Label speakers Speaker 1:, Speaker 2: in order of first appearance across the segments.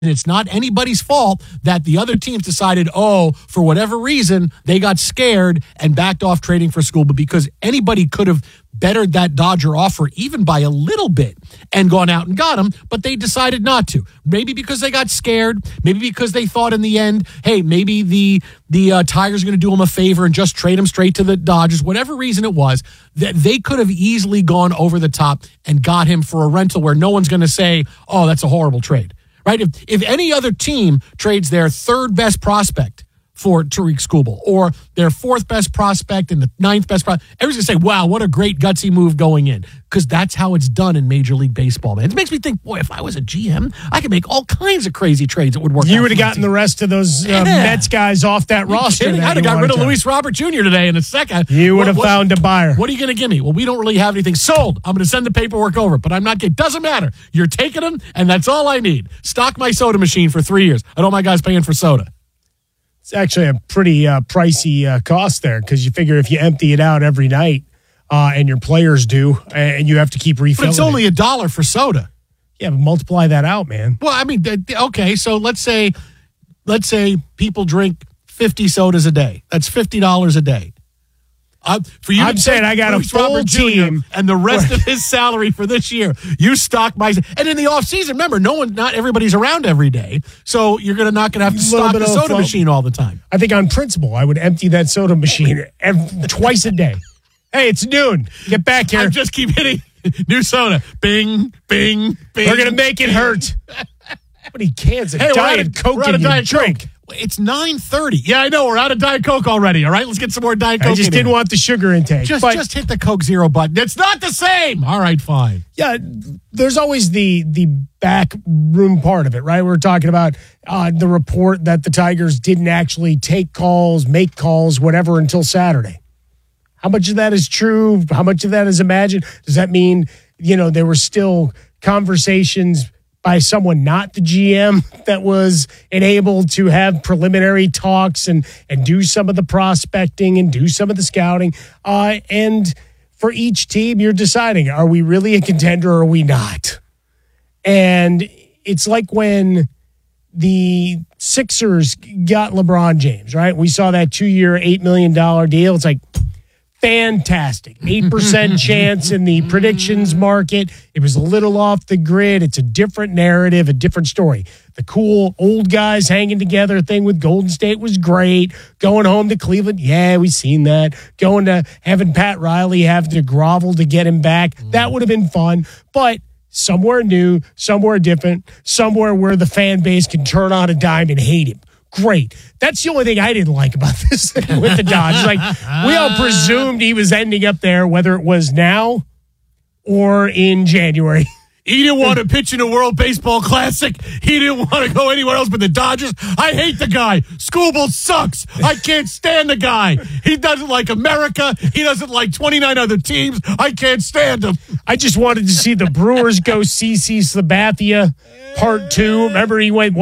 Speaker 1: And it's not anybody's fault that the other teams decided, for whatever reason, they got scared and backed off trading for Skubal, because anybody could have bettered that Dodger offer even by a little bit and gone out and got him, but they decided not to. Maybe because they got scared, maybe because they thought in the end, hey, maybe the Tigers are going to do him a favor and just trade him straight to the Dodgers. Whatever reason it was, that they could have easily gone over the top and got him for a rental where no one's going to say, oh, that's a horrible trade. Right? If any other team trades their third best prospect for Tarik Skubal or their fourth best prospect and the ninth best prospect, everyone's going to say, wow, what a great gutsy move going in. Because that's how it's done in Major League Baseball, man. It makes me think, boy, if I was a GM, I could make all kinds of crazy trades that would work.
Speaker 2: You would have gotten the rest of those Mets guys off that roster.
Speaker 1: I'd have got rid of Luis Robert Jr. today in a second.
Speaker 2: You would have found a buyer.
Speaker 1: What are you going to give me? Well, we don't really have anything sold. I'm going to send the paperwork over, but I'm not getting. Doesn't matter. You're taking them, and that's all I need. Stock my soda machine for 3 years. I don't mind guys paying for soda.
Speaker 2: It's actually a pretty pricey cost there, because you figure if you empty it out every night, and your players do, and you have to keep refilling.
Speaker 1: But it's only $1 for soda.
Speaker 2: Yeah, but multiply that out, man.
Speaker 1: Well, I mean, okay, so let's say people drink 50 sodas a day. That's $50 a day. For you,
Speaker 2: I'm saying I got a full team,
Speaker 1: and the rest of his salary for this year, you stock my. And in the off season, remember, not everybody's around every day, so you're not going to have to stock the soda machine all the time.
Speaker 2: I think on principle, I would empty that soda machine twice a day. Hey, it's noon. Get back here.
Speaker 1: I just keep hitting new soda. Bing, bing, bing.
Speaker 2: We're gonna make it hurt. How many cans of Diet Coke
Speaker 1: we're out of Diet
Speaker 2: drink?
Speaker 1: Coke. It's 9:30. Yeah, I know. We're out of Diet Coke already. All right, let's get some more Diet Coke.
Speaker 2: I just didn't want the sugar intake.
Speaker 1: Just hit the Coke Zero button. It's not the same. All right, fine.
Speaker 2: Yeah, there's always the back room part of it, right? We're talking about the report that the Tigers didn't actually take calls, make calls, whatever, until Saturday. How much of that is true? How much of that is imagined? Does that mean, there were still conversations by someone not the GM that was enabled to have preliminary talks and do some of the prospecting and do some of the scouting? And for each team, you're deciding, are we really a contender or are we not? And it's like when the Sixers got LeBron James, right? We saw that 2-year, $8 million deal. It's like, fantastic. 8% chance in the predictions market. It was a little off the grid. It's a different narrative, a different story. The cool old guys hanging together thing with Golden State was great. Going home to Cleveland, yeah, we've seen that. Going to having Pat Riley have to grovel to get him back, that would have been fun. But somewhere new, somewhere different, somewhere where the fan base can turn on a dime and hate him. Great. That's the only thing I didn't like about this thing with the Dodgers. Like, we all presumed he was ending up there, whether it was now or in January.
Speaker 1: He didn't want to pitch in a World Baseball Classic. He didn't want to go anywhere else but the Dodgers. I hate the guy. Skubal sucks. I can't stand the guy. He doesn't like America. He doesn't like 29 other teams. I can't stand him.
Speaker 2: I just wanted to see the Brewers go CC Sabathia Part 2. Remember, he went,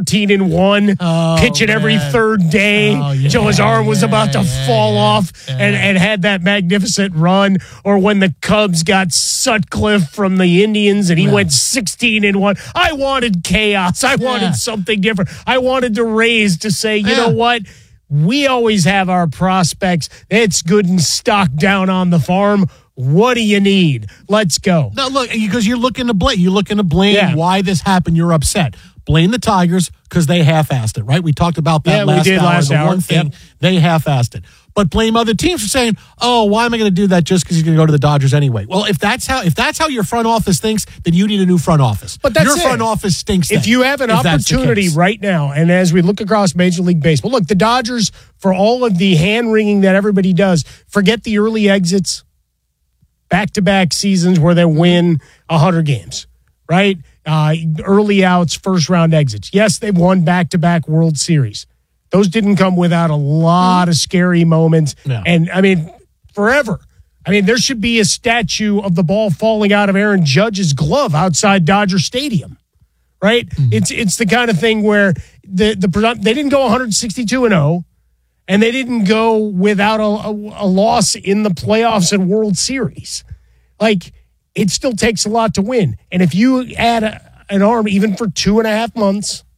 Speaker 2: 13-1, pitching every third day until his arm was about to fall off and had that magnificent run. Or when the Cubs got Sutcliffe from the Indians and he went 16-1. I wanted chaos. I wanted something different. I wanted the Rays to say, you know what? We always have our prospects. It's good and stocked down on the farm. What do you need? Let's go.
Speaker 1: No, look, because you're looking to blame why this happened. You're upset. Blame the Tigers because they half-assed it, right? We talked about that last hour. One thing, they half-assed it. But blame other teams for saying, "Oh, why am I going to do that just because he's going to go to the Dodgers anyway?" Well, if that's how your front office thinks, then you need a new front office.
Speaker 2: But that's
Speaker 1: your front office stinks.
Speaker 2: If you have an opportunity right now, and as we look across Major League Baseball, look, the Dodgers, for all of the hand-wringing that everybody does, forget the early exits, back-to-back seasons where they win 100 games, right? Early outs, first-round exits. Yes, they've won back-to-back World Series. Those didn't come without a lot of scary moments. No. And, forever. There should be a statue of the ball falling out of Aaron Judge's glove outside Dodger Stadium, right? Mm-hmm. It's the kind of thing where they didn't go 162-0, and they didn't go without a loss in the playoffs and World Series. Like, it still takes a lot to win. And if you add an arm even for 2.5 months,